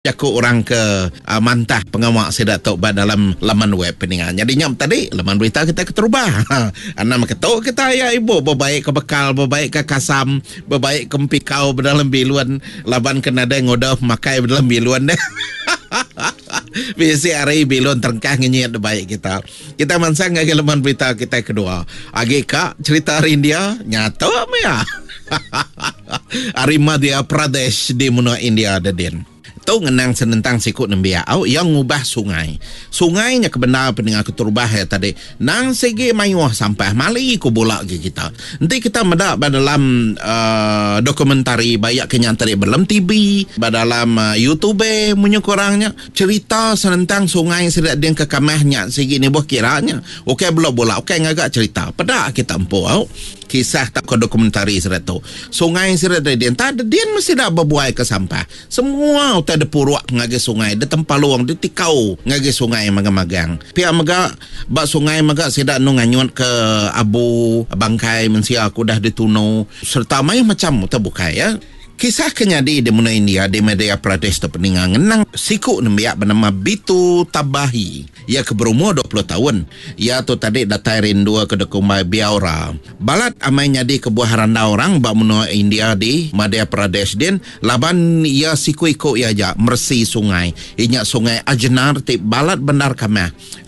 Jakut orang ke mantah pengawak saya tok dalam laman web peningan. Jadi nyam tadi laman berita kita keterubah. Anak ketok kita ya ibu berbaik ke bekal, berbaik ke kasam, berbaik ke pikau dalam biluan laban kena ada ngodah makai dalam biluan deh. Biasa hari bilon terengkah ngenyet baik kita. Kita mansang lagi laman berita kita kedua. Agi kak cerita India nyata ya. Hari Madhya Pradesh di Munua India ada din. Itu ngenang senentang sikut nembia au yang ngubah sungai. Sungainya kebenar pendengar keturbah ya tadi. Nang segi mayuah sampah mali ku bolak ke kita. Nanti kita medak dalam dokumentari banyak kenyan tadi dalam TV, dalam YouTube punya korangnya cerita senentang sungai sedak dia ke kamahnya segi ni buah kiranya. Okey belum bolak, okey ngagak cerita. Pedak kita empu au. Kisah tak ke dokumentari serat tu. Sungai serat dia tak ada dia mesti nak berbuai ke sampah. Semua uta ada puruak ngage sungai, ada tempat luang, ada tikau ngage sungai magang-magang. Pihak maga bak sungai maga sedak nu nganyut ke abu bangkai mensia aku dah dituno serta mai macam uta bukai ya. Kisah kenyadi di Munua India di Madhya Pradesh tu peningang ngenang siku nembiak bernama Bitu Tabahi. Ia berumur 20 tahun. Ia tu tadi datai rindu ke Dekumbai Biaura. Balat amai nyadi kebuah randa orang bak Munua India di Madhya Pradesh din laban ia siku iko ia aja mersi sungai. Inya sungai Ajnar ti balat benar kamah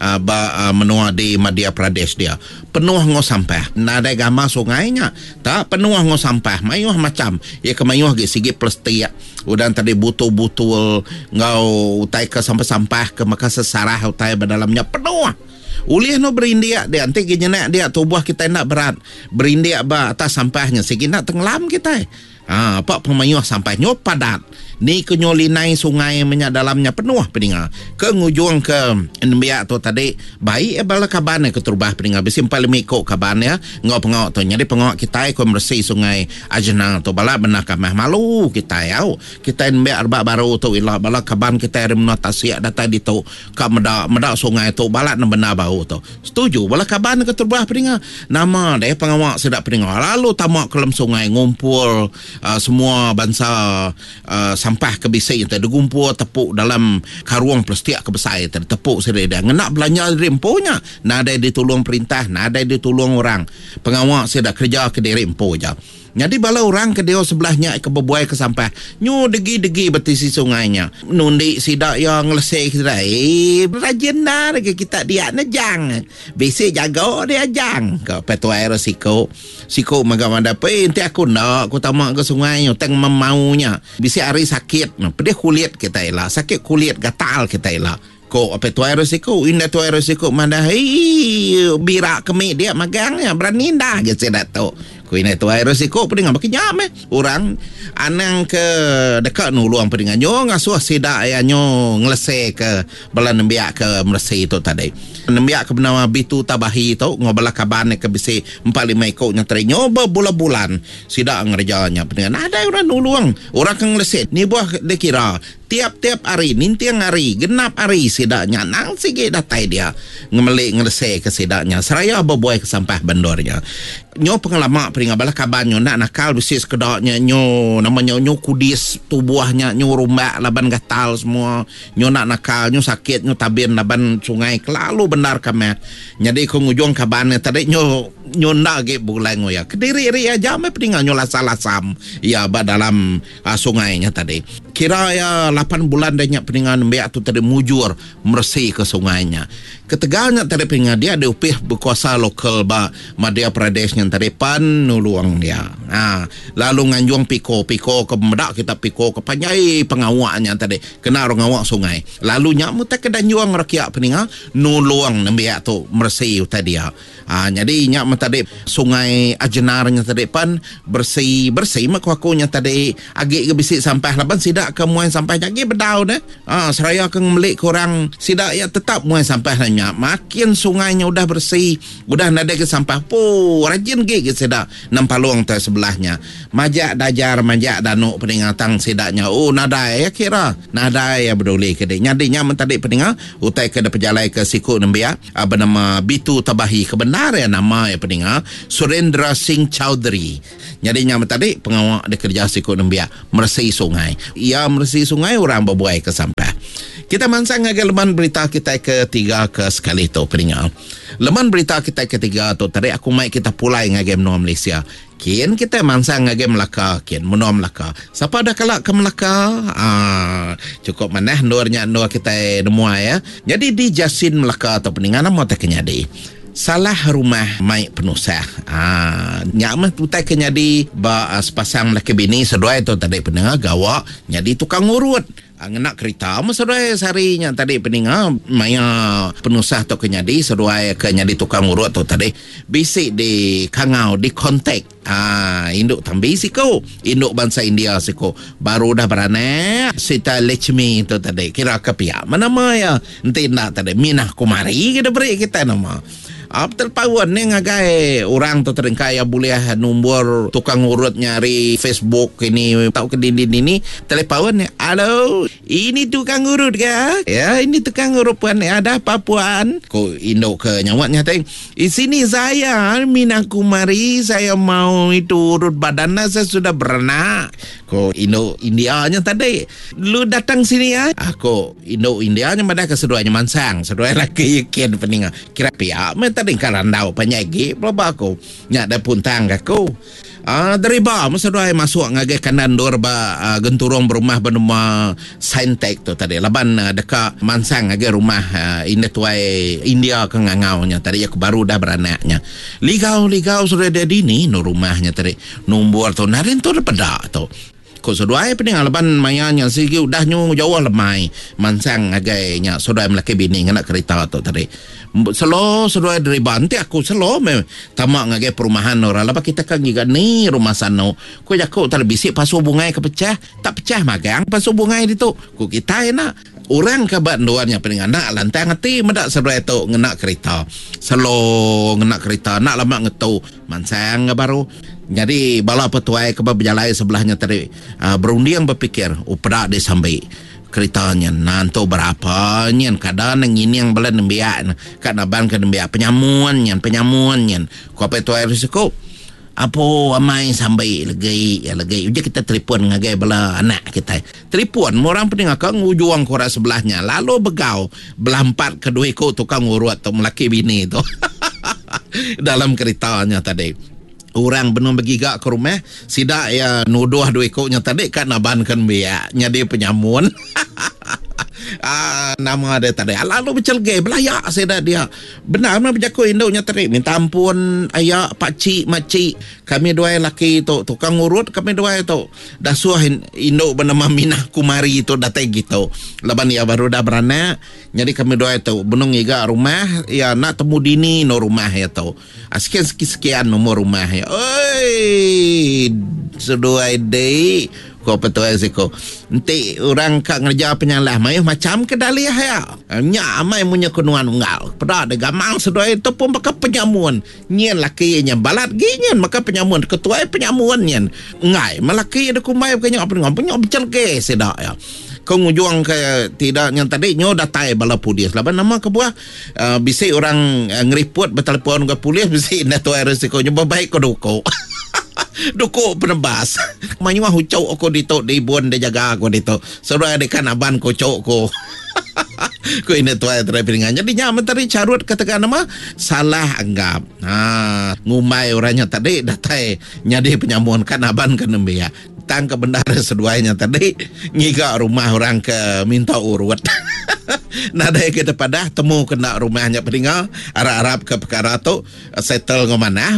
menua di Madhya Pradesh dia. Penuh ngo sampah. Nada gama sungainya tak penuh ngo sampah. Mayuh macam ia kemayuh sigi plastik udan tadi butul-butul ngau utai ke sampah-sampah ke maka sesarah utai dalamnya penuh ulih no berindia dia nanti gini dia tubuh kita nak berat berindia ba atas sampahnya sigi nak tenggelam kita apa pemayuh sampahnya padat ni kenyolinai sungai menyak dalamnya penuh peninga ke ngujung ke nembiak tu tadi baik bala kaban ke terbah peninga besim paling mikok kaban ya ngau pengawak tu jadi pengawak kita ko bersih sungai Ajnang tu bala benar kamah malu kita ya kita nembiak arba baru tu ilah bala kaban kita remna tasik data di tu ka meda sungai tu bala benar bau tu setuju bala kaban ke terbah peninga nama deh pengawak sedap peninga lalu tamak kelam sungai ngumpul semua bangsa sampah kebisai yang tadi gumpul tepuk dalam karuang plastik kebesar tadi tepuk sedih dia ngenak belanja remponya nada ditolong perintah nada ditolong orang pengawak saya dah kerja ke diri rempo je jadi bala orang ke dia sebelahnya ke berbuai ke sampah nyu degi-degi betisi sungainya nundi sidak yang lesek sedai rajin dah kita dia nejang bisi jaga dia jang ke petua resiko siko magamanda pe ente aku nak aku tamak ke sungai teng memaunya bisi hari sakit pedih kulit kita ialah sakit kulit gatal kita ialah ko apa tu resiko inda tu resiko mana birak kemik dia magangnya berani dah gitu dato ko ini tu resiko peding baki nyam orang anang ke dekat nu luang peding nyo ngasuh sidak ya nyo ngelese ke bala nembiak ke mersi tu tadi nembiak ke bernama Bitu Tabahi tu ngobala kaban ke bisi 45 ekor nya terinyo berbulan-bulan sidak ngerjanya peding ada orang nu luang orang ke ngelese ni buah dekira tiap-tiap hari nintiang hari genap hari sidaknya nang sige datai dia ngemelik ngelese ke sidaknya seraya berbuai ke sampah bandornya nyo pengalaman peringat bala kaban nyo nak nakal bisis kedaknya nyo namanya nyo kudis tubuhnya nyo rumbak laban gatal semua nyo nak nakal nyo sakit nyo tabir laban sungai kelalu benar kameh jadi ko ngujung kaban tadi nyo nak ge bulan ngoya kediri ri aja me peringat nyo lasam ya ba dalam sungainya tadi kira ya 8 bulan dia nyak peningan biak tu tadi mujur mersih ke sungainya ketegalnya tadi peningan dia ada upih berkuasa lokal ba Madhya Pradesh yang tadi pan nuluang dia lalu nganjuang piko ke medak kita piko ke panjai pengawaknya tadi kena orang awak sungai lalu nyak muta ke danjuang rakyat peningan nuluang biak tu mersih tadi dia jadi nyak tadi sungai Ajnarnya tadi pan bersih makuakunya tadi agak ke bisik sampah laban sidak ke muai sampah lagi bedau deh seraya ke melik korang sidak ya tetap muai sampah nanya makin sungainya udah bersih udah nada ke sampah rajin ke sidak nampaluang tu sebelahnya majak dajar majak danuk peningatang sidaknya nada ya kira nada ya berdoli ke dia nyadinya mentadi peningat utai ke pejalai ke siku nembia bernama Bitu Tabahi kebenar ya nama ya peningat Surendra Singh Chowdhury nyadinya mentadi pengawak dia kerja siku nembia mersih sungai ia mersih sungai ramai orang berbuai ke sampah. Kita mansang agak leman berita kita ketiga ke sekali tu pendengar. Leman berita kita ketiga tu tadi aku mai kita pulai ngagem menua Malaysia. Kian kita mansang ngagem Melaka, kian menua Melaka. Siapa dah kalak ke Melaka? Cukup manah nurnya nur kita semua ya. Jadi di Jasin Melaka tu pendengar nama tak kenyadi. Salah rumah mai penusah. Nyak tu tak kenyadi ba sepasang lelaki bini sedua itu tadi pendengar gawak nyadi tukang urut. Ngenak kereta sesuai seharinya tadi peninga maya penusah tu kenyadi sesuai kenyadi tukang urut tu tadi bisik di kangau di kontak induk tambi siko induk bangsa India siko baru dah beranak Sita Lechmi tu tadi kira ke pihak mana maya nanti nak tadi Minah Kumari kita beri kita nama terpawan ni ngagai orang tu terengkai yang boleh nombor tukang urut nyari Facebook ini tahu ke dinding ini telepawan ni halo ini tukang urut ke ya ini tukang urut puan ada apa puan ko induk ke nyawatnya teng di sini saya Minah Kumari saya mau itu urut badan saya sudah beranak ko induk Indianya tadi lu datang sini ya aku induk Indianya pada keseduanya mansang sedua laki yakin peninga kira pihak tadi karandau penyagi berapa aku nyak ada puntang aku dari ba masadai masuk ngagai kanan dor ba genturong berumah bernama Saintek tu tadi laban dekat mansang ngagai rumah indah tuai India ke ngangaunya tadi aku baru dah beranaknya ligau sudah ada dini no rumahnya tadi nombor tu narin tu pada tu ko sodai pening alaban mayanya sigi udah nyu jauh lemai mansang againya sodai melaki bini ngana kereta tu tadi selo sodai dari banti aku selo tamak ngagai perumahan ora laba kita kan giga ni rumah sano ko jako terbisik pasu bungai kepecah tak pecah magang pasu bungai itu ko kita enak orang kabat doannya pening anak lantai ngati medak sodai tu ngena kereta selo ngena kereta nak lama ngetu mansang baru. Jadi bala petuai ke berjalai sebelahnya tadi berunding berfikir upra dia sampai keretanya nanti berapa nyen kadang ini yang bala nembiak kan abang ke nembiak penyamuan ko petuai risiko apa amai sampai lagi uja kita telefon ngagai bala anak kita telefon orang pening akang ujuang kora sebelahnya lalu begau belampat kedua ko tukang urut tu melaki bini tu dalam keretanya tadi orang benar bergigak ke rumah sidak ya nuduh dua ekoknya tadi kan nabankan biak nyadi penyamun nama dia tadi lalu bercelgai belayak saya dah dia benar mana berjaku induknya tadi minta ampun ayah pakcik makcik kami dua laki tu tukang urut kami dua tu dah suah induk bernama Minah Kumari tu datang gitu leban ya baru dah beranak jadi kami dua tu benung iga rumah ya nak temu dini no rumah ya tu sekian nomor rumah ya oi sedua day ko petuai siko nanti orang kak ngerja penyalah mai macam kedaliah ya nya amai punya kenuan unggal pada ada gamang sedua itu pun pakai penyamuan nyen laki nya balat ginyen maka penyamuan ketuai penyamuan nyen ngai malaki ada kumai punya apa punya becelke sedak ya kau ngujuang ke tidak yang tadi nyo datai bala polis laban nama ke buah bisik orang ngeriput bertelefon ke polis bisik na tu resiko nyoba baik ko doko duko penebas manyua hucau aku dito di bon de jaga aku dito saudara dekan aban ko cok ko ko ini tu ay terpingan jadi nyaman tadi carut katakan nama salah anggap ngumai orangnya tadi datai nyadi penyamuan kan aban kan nembia tang ke bendara seduanya tadi ngiga rumah orang ke minta urut nada kita pada temu kena rumahnya peninggal arab ke perkara tu settle ngomana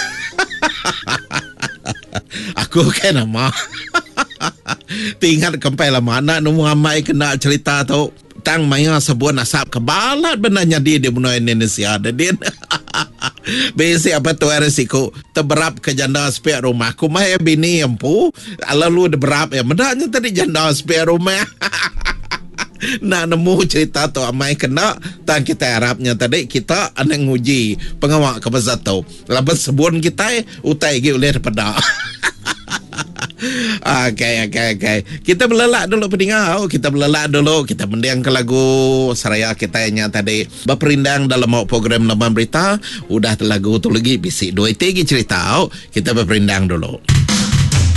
aku kan nama tinggal kempai lah mana nemu amai kena cerita tu tang maya sebuah nasab kebalat benarnya dia menua Indonesia ada dia besi apa tu resiko terberap ke janda spare rumah aku mah bini empu lalu berap ya medanya tadi janda spare rumah nak nemu cerita tu amai kena tang kita harapnya tadi kita ada nguji pengawak ke pasal tu lepas sebun kita utai gi oleh pada Okay. Kita belelak dulu pendengar. Kita belelak dulu. Kita mendiang ke lagu Saraya kita yang tadi berperindang dalam program Leman Berita. Udah lagu tu lagi bisik 2 tegi cerita. Kita berperindang dulu.